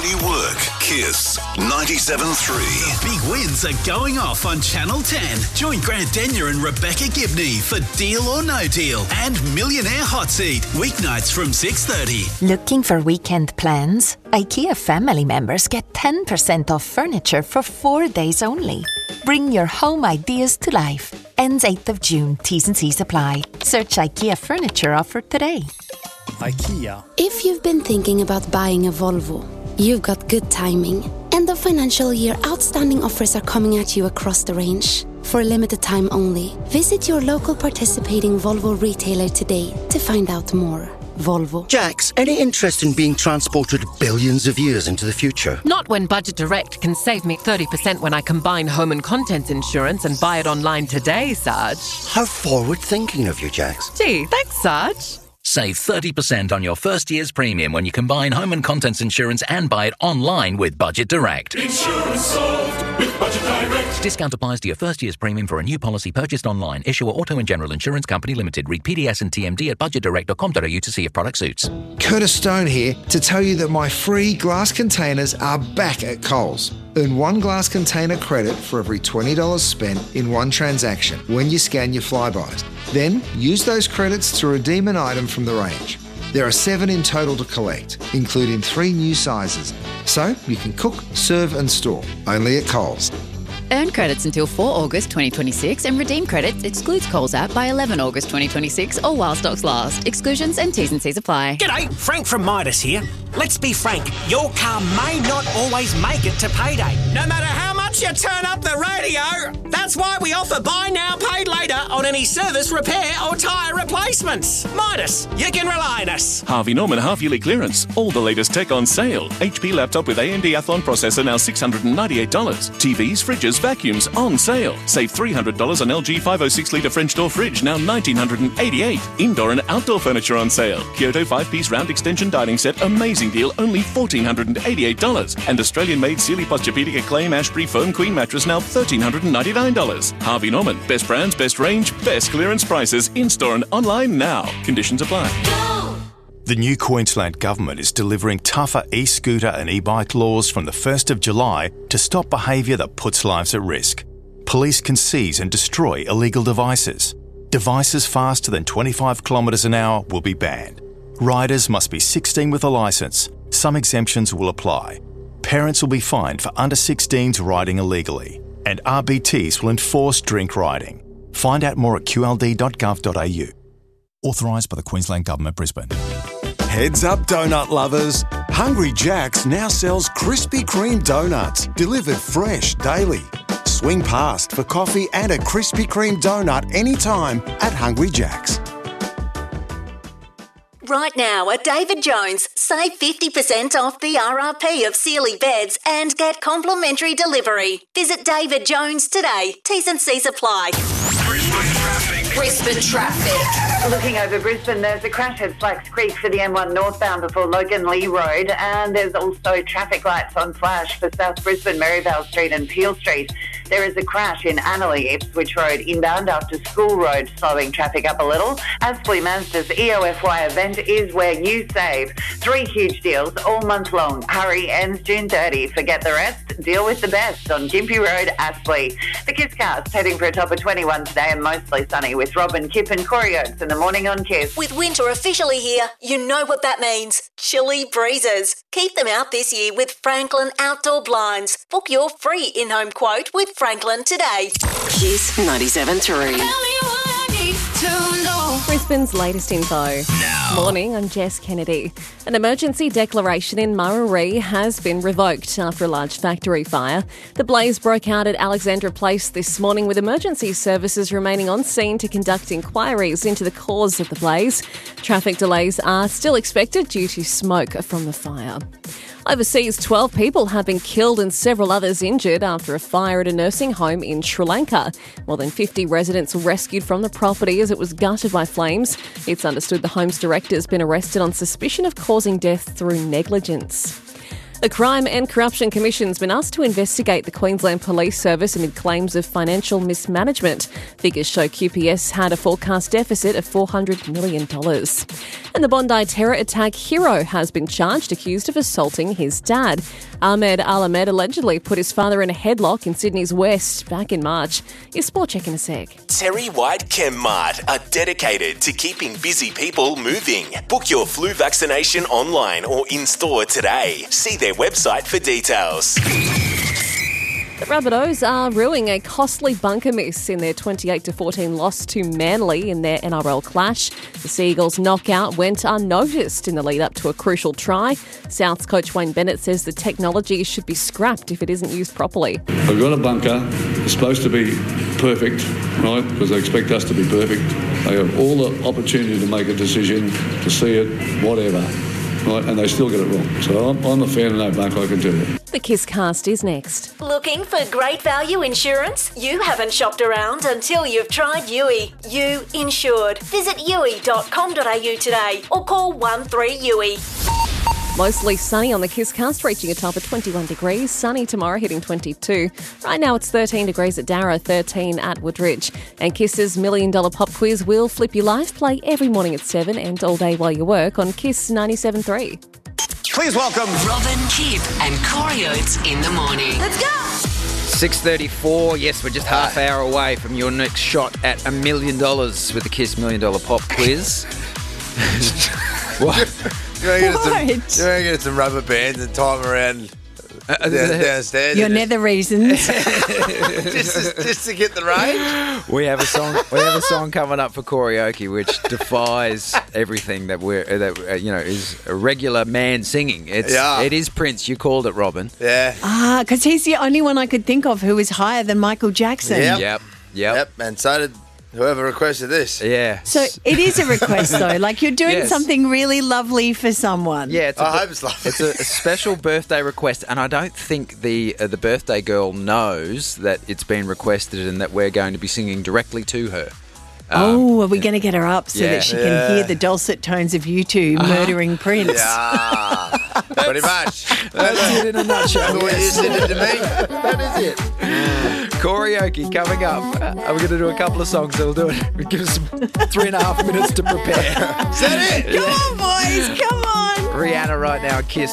you work. Kiss 97.3. Big wins are going off on Channel 10. Join Grant Denyer and Rebecca Gibney for Deal or No Deal and Millionaire Hot Seat. Weeknights from 6:30. Looking for weekend plans? IKEA family members get 10% off furniture for 4 days only. Bring your home ideas to life. Ends 8th of June. T's and C's apply. Search IKEA furniture offer today. IKEA. If you've been thinking about buying a Volvo, you've got good timing. End of financial year outstanding offers are coming at you across the range. For a limited time only, visit your local participating Volvo retailer today to find out more. Volvo. Jax, any interest in being transported billions of years into the future? Not when Budget Direct can save me 30% when I combine home and contents insurance and buy it online today, Sarge. How forward-thinking of you, Jax. Gee, thanks, Sarge. Save 30% on your first year's premium when you combine home and contents insurance and buy it online with Budget Direct. Insurance solved with Budget Direct. Discount applies to your first year's premium for a new policy purchased online. Issuer Auto and General Insurance Company Limited. Read PDS and TMD at budgetdirect.com.au to see if product suits. Curtis Stone here to tell you that my free glass containers are back at Coles. Earn one glass container credit for every $20 spent in one transaction when you scan your Flybys. Then use those credits to redeem an item from the range. There are 7 in total to collect, including 3 new sizes. So you can cook, serve and store. Only at Coles. Earn credits until 4 August 2026 and redeem credits excludes Coles app by 11 August 2026 or while stocks last. Exclusions and T's and C's apply. G'day, Frank from Midas here. Let's be frank, your car may not always make it to payday. No matter how much you turn up the radio, that's why we offer buy now, pay later on any service, repair or tyre replacements. Midas, you can rely on us. Harvey Norman half-yearly clearance. All the latest tech on sale. HP laptop with AMD Athlon processor now $698. TVs, fridges, vacuums on sale. Save $300 on LG 506-litre French door fridge, now $1,988. Indoor and outdoor furniture on sale. Kyoto 5-piece round extension dining set, amazing deal, only $1,488. And Australian-made Sealy Posturepedic Acclaim Ashbury Foam Queen mattress, now $1,399. Harvey Norman, best brands, best range, best clearance prices, in-store and online now. Conditions apply. The new Queensland Government is delivering tougher e-scooter and e-bike laws from the 1st of July to stop behaviour that puts lives at risk. Police can seize and destroy illegal devices. Devices faster than 25 kilometres an hour will be banned. Riders must be 16 with a licence. Some exemptions will apply. Parents will be fined for under 16s riding illegally. And RBTs will enforce drink riding. Find out more at qld.gov.au. Authorised by the Queensland Government, Brisbane. Heads up, donut lovers. Hungry Jack's now sells Krispy Kreme donuts, delivered fresh daily. Swing past for coffee and a Krispy Kreme donut anytime at Hungry Jack's. Right now at David Jones, save 50% off the RRP of Sealy beds and get complimentary delivery. Visit David Jones today. T's and C's apply. Brisbane traffic. Looking over Brisbane, there's a crash at Slacks Creek for the M1 northbound before Logan Lee Road, and there's also traffic lights on flash for South Brisbane, Maryvale Street and Peel Street. There is a crash in Annerley, Ipswich Road inbound after School Road, slowing traffic up a little. Aspley Mazda's EOFY event is where you save. 3 huge deals all month long. Hurry, ends June 30. Forget the rest. Deal with the best on Gympie Road, Aspley. The Kisscast heading for a top of 21 today and mostly sunny with Robin, Kip and Corey Oates in the morning on Kiss. With winter officially here, you know what that means. Chilly breezes. Keep them out this year with Franklin Outdoor Blinds. Book your free in-home quote with Franklin today. Kiss 97.3. Brisbane's latest info. Now. Morning, I'm Jess Kennedy. An emergency declaration in Murarrie has been revoked after a large factory fire. The blaze broke out at Alexandra Place this morning, with emergency services remaining on scene to conduct inquiries into the cause of the blaze. Traffic delays are still expected due to smoke from the fire. Overseas, 12 people have been killed and several others injured after a fire at a nursing home in Sri Lanka. More than 50 residents were rescued from the property as it was gutted by flames. It's understood the home's director has been arrested on suspicion of causing death through negligence. The Crime and Corruption Commission's been asked to investigate the Queensland Police Service amid claims of financial mismanagement. Figures show QPS had a forecast deficit of $400 million. And the Bondi terror attack hero has been charged, accused of assaulting his dad. Ahmed Al-Ahmed allegedly put his father in a headlock in Sydney's West back in March. Your Sport Check in a sec. Terry White Chemmart are dedicated to keeping busy people moving. Book your flu vaccination online or in-store today. See their website for details. The Rabbitohs are rueing a costly bunker miss in their 28-14 loss to Manly in their NRL clash. The Seagulls' knockout went unnoticed in the lead-up to a crucial try. South's coach Wayne Bennett says the technology should be scrapped if it isn't used properly. They've got a bunker. It's supposed to be perfect, right, because they expect us to be perfect. They have all the opportunity to make a decision, to see it, whatever, right, and they still get it wrong. So I'm a fan of no bunker, I can tell you. The Kiss Cast is next. Looking for great value insurance? You haven't shopped around until you've tried Yui. You Insured. Visit yui.com.au today or call 13-YUI. Mostly sunny on the Kiss Cast, reaching a top of 21 degrees. Sunny tomorrow, hitting 22. Right now it's 13 degrees at Darra, 13 at Woodridge. And Kiss's $1 Million Pop Quiz will flip your life. Play every morning at 7 and all day while you work on Kiss 97.3. Please welcome Robin, Kip and Corey Oates in the morning. Let's go! 6:34. Yes, we're just half hour away from your next shot at $1 million with the Kiss $1 Million Pop Quiz. What? You want to get some rubber bands and tie them around downstairs? Your nether reasons. just to get the range. We have a song coming up for karaoke which defies everything that is a regular man singing. It is Prince. You called it, Robin. Yeah. Because he's the only one I could think of who is higher than Michael Jackson. Yep. And so did whoever requested this. Yeah. So it is a request, though. Like you're doing something really lovely for someone. Yeah, I hope it's lovely. It's a special birthday request, and I don't think the birthday girl knows that it's been requested and that we're going to be singing directly to her. Are we going to get her up so that she can hear the dulcet tones of you two murdering Prince? Yeah, pretty much. That's it in a nutshell. That's what you said it to me. That is it. Karaoke coming up. We're going to do a couple of songs. So we'll do it. Give us 3.5 minutes to prepare. Is that it? Come on, boys. Come on. Rihanna right now, Kiss